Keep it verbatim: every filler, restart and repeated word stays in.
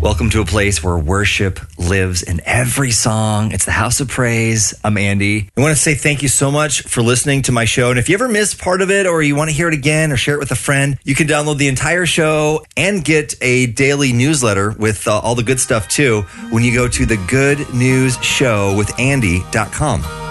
Welcome to a place where worship lives in every song. It's the House of Praise. I'm Andy. I want to say thank you so much for listening to my show. And if you ever missed part of it or you want to hear it again or share it with a friend, you can download the entire show and get a daily newsletter with uh, all the good stuff too when you go to the good news show with andy dot com.